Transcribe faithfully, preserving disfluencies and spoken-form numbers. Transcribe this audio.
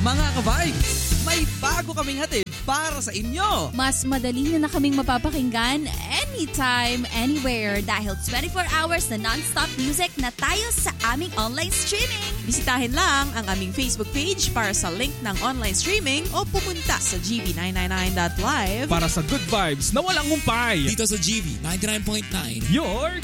Mga ka-vibes, may bago kaming hatid para sa inyo. Mas madali nyo na kaming mapapakinggan anytime, anywhere dahil twenty-four hours na non-stop music na tayo sa aming online streaming. Bisitahin lang ang aming Facebook page para sa link ng online streaming o pumunta sa g b nine ninety-nine dot live para sa good vibes na walang humpay. Dito sa G B ninety-nine point nine, your